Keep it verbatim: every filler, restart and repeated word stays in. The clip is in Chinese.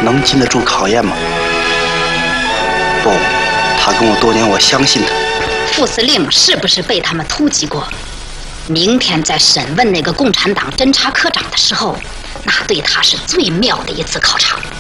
能经得住考验吗？不，他跟我多年，我相信他。 副司令是不是被他们突击过？明天在审问那个共产党侦察科长的时候，那对他是最妙的一次考察。